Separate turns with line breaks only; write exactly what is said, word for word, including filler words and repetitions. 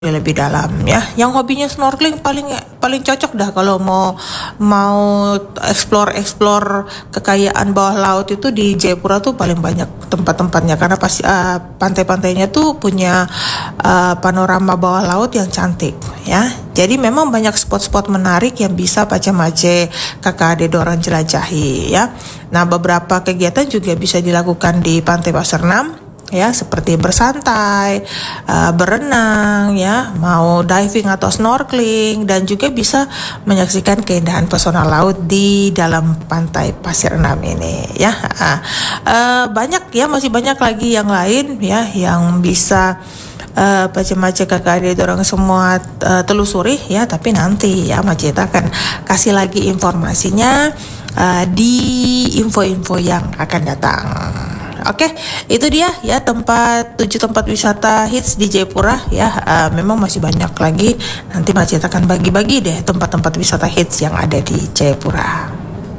lebih dalam ya. Yang hobinya snorkeling paling paling cocok dah kalau mau mau explore explore kekayaan bawah laut itu di Jayapura tuh paling banyak tempat-tempatnya karena pasti uh, pantai-pantainya tuh punya uh, panorama bawah laut yang cantik ya. Jadi memang banyak spot-spot menarik yang bisa Pace-Mace K K A D dorong jelajahi ya. Nah, beberapa kegiatan juga bisa dilakukan di Pantai Pasir Enam ya, seperti bersantai, uh, berenang ya, mau diving atau snorkeling, dan juga bisa menyaksikan keindahan pesona laut di dalam Pantai Pasir Enam ini ya. Uh, uh, banyak ya, masih banyak lagi yang lain ya yang bisa Uh, Pace-Mace K K A D dorong semua uh, telusuri ya, tapi nanti ya Maceta akan kasih lagi informasinya uh, di info-info yang akan datang. Oke, itu dia ya tempat tujuh tempat wisata hits di Jayapura ya. Uh, memang masih banyak lagi. Nanti Maceta akan bagi-bagi deh tempat-tempat wisata hits yang ada di Jayapura.